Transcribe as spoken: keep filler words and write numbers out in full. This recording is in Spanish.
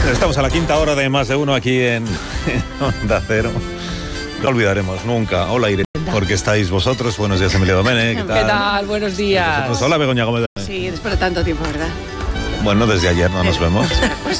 Estamos a la quinta hora de Más de Uno aquí en, en Onda Cero. No olvidaremos nunca. Hola, Irene, porque estáis vosotros. Buenos días, Emilio Domene. ¿Qué tal? ¿Qué tal? Buenos días. Hola, Begoña Gómez. Sí, después de tanto tiempo, ¿verdad? Bueno, desde ayer no nos vemos. Pues